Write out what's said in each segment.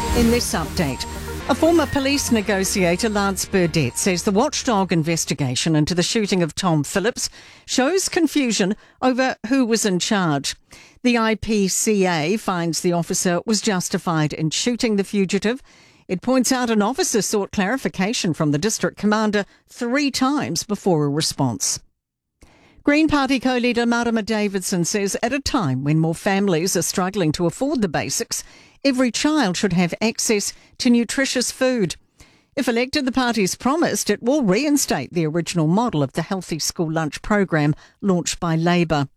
In this update, a former police negotiator, Lance Burdett, says the watchdog investigation into the shooting of Tom Phillips shows confusion over who was in charge. The IPCA finds the officer was justified in shooting the fugitive. It points out an officer sought clarification from the district commander 3 times before a response. Green Party co-leader Marama Davidson says at a time when more families are struggling to afford the basics, every child should have access to nutritious food. If elected, the party's promised it will reinstate the original model of the Healthy School Lunch program launched by Labour.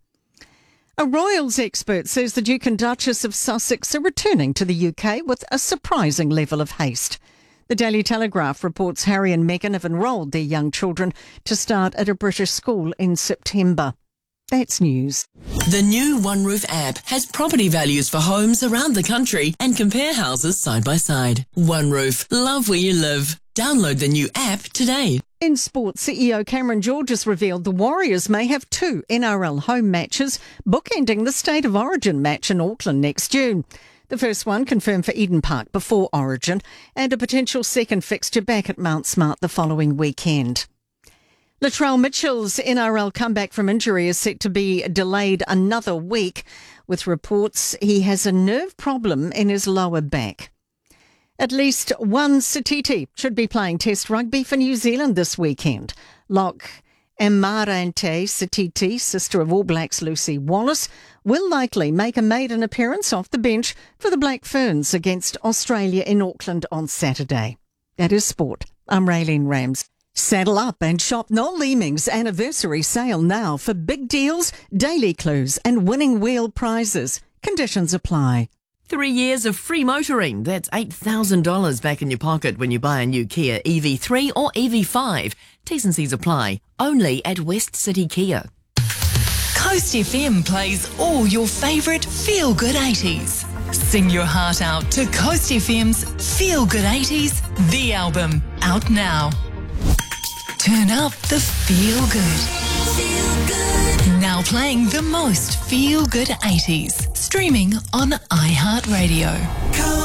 A royals expert says the Duke and Duchess of Sussex are returning to the UK with a surprising level of haste. The Daily Telegraph reports Harry and Meghan have enrolled their young children to start at a British school in September. That's news. The new OneRoof app has property values for homes around the country and compare houses side by side. OneRoof, love where you live. Download the new app today. In sports, CEO Cameron George has revealed the Warriors may have 2 NRL home matches, bookending the State of Origin match in Auckland next June. The first one confirmed for Eden Park before Origin, and a potential second fixture back at Mount Smart the following weekend. Latrell Mitchell's NRL comeback from injury is set to be delayed another week, with reports he has a nerve problem in his lower back. At least one Satiti should be playing Test rugby for New Zealand this weekend. Lock Amarante Satiti, sister of All Blacks Lucy Wallace, will likely make a maiden appearance off the bench for the Black Ferns against Australia in Auckland on Saturday. That is sport. I'm Raylene Rams. Saddle up and shop Noel Leeming's anniversary sale now for big deals, daily clues and winning wheel prizes. Conditions apply. 3 years of free motoring. That's $8,000 back in your pocket when you buy a new Kia EV3 or EV5. T's and C's apply. Only at West City Kia. Coast FM plays all your favourite feel-good 80s. Sing your heart out to Coast FM's Feel Good 80s, the album, out now. Turn up the feel good. Feel good. Now playing the most feel good 80s. Streaming on iHeartRadio.